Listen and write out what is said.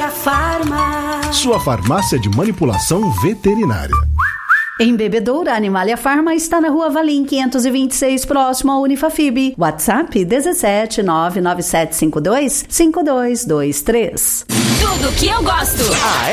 Farma. Sua farmácia de manipulação veterinária. Em Bebedouro, a Animalia Farma está na Rua Valim 526, próximo ao Unifafib. WhatsApp 17 99752 5223. Tudo que eu gosto.